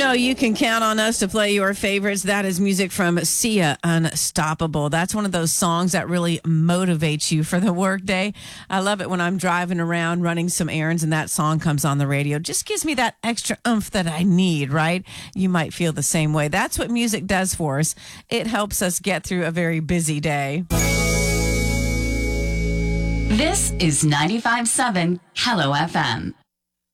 know you can count on us to play your favorites. That is music from Sia, Unstoppable. That's one of those songs that really motivates you for the workday. I love it when I'm driving around running some errands and that song comes on the radio. Just gives me that extra oomph that I need, right? You might feel the same way. That's what music does for us. It helps us get through a very busy day. This is 95.7 Hello FM.